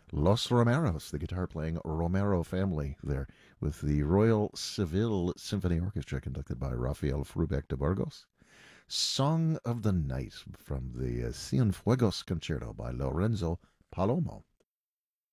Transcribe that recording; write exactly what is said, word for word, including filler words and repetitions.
Los Romeros, the guitar playing Romero family there, with the Royal Seville Symphony Orchestra conducted by Rafael Frubeck de Burgos. Song of the Night from the uh, Cienfuegos Concerto by Lorenzo Palomo.